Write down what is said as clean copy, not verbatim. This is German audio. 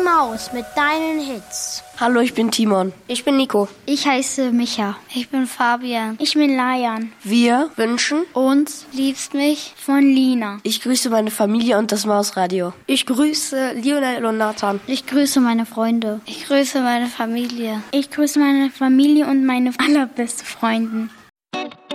Maus mit deinen Hits. Hallo, ich bin Timon. Ich bin Nico. Ich heiße Micha. Ich bin Fabian. Ich bin Layan. Wir wünschen uns liebst mich von Lina. Ich grüße meine Familie und das Mausradio. Ich grüße Lionel und Nathan. Ich grüße meine Freunde. Ich grüße meine Familie. Ich grüße meine Familie und meine allerbeste Freundin.